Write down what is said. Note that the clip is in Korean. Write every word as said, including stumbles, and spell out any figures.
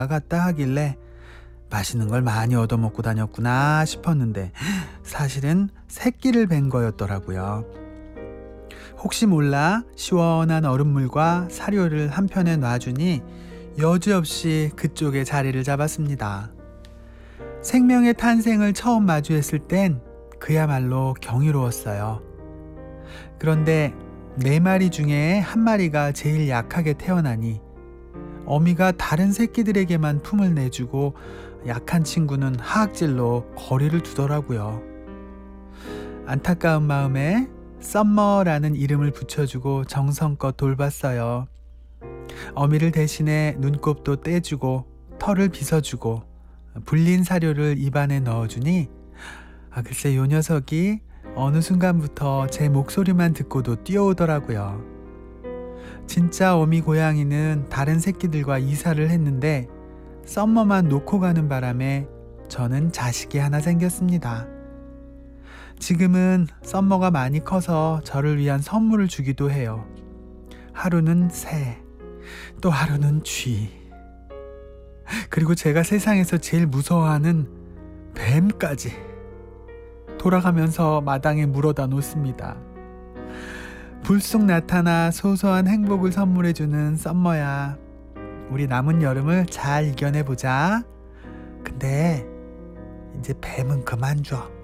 갔다 하길래 맛있는 걸 많이 얻어먹고 다녔구나 싶었는데 사실은 새끼를 뵌 거였더라고요. 혹시 몰라 시원한 얼음물과 사료를 한편에 놔주니 여지없이 그쪽에 자리를 잡았습니다. 생명의 탄생을 처음 마주했을 땐 그야말로 경이로웠어요. 그런데 네 마리 중에 한 마리가 제일 약하게 태어나니 어미가 다른 새끼들에게만 품을 내주고 약한 친구는 하악질로 거리를 두더라고요. 안타까운 마음에 썸머라는 이름을 붙여주고 정성껏 돌봤어요. 어미를 대신해 눈곱도 떼주고 털을 빗어주고 불린 사료를 입안에 넣어주니 아 글쎄 요 녀석이 어느 순간부터 제 목소리만 듣고도 뛰어오더라고요. 진짜 어미 고양이는 다른 새끼들과 이사를 했는데 썸머만 놓고 가는 바람에 저는 자식이 하나 생겼습니다. 지금은 썸머가 많이 커서 저를 위한 선물을 주기도 해요. 하루는 새, 또 하루는 쥐, 그리고 제가 세상에서 제일 무서워하는 뱀까지 돌아가면서 마당에 물어다 놓습니다. 불쑥 나타나 소소한 행복을 선물해주는 썸머야, 우리 남은 여름을 잘 이겨내보자. 근데 이제 뱀은 그만 줘.